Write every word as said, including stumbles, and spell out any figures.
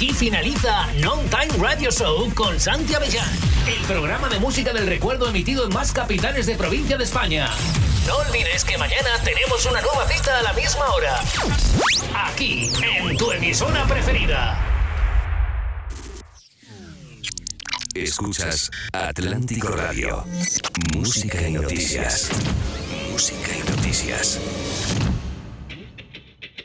Aquí finaliza Non Time Radio Show con Santi Avellán, el programa de música del recuerdo emitido en más capitales de provincia de España. No olvides que mañana tenemos una nueva cita a la misma hora. Aquí, en tu emisora preferida. Escuchas Atlántico Radio. Música y noticias. Música y noticias.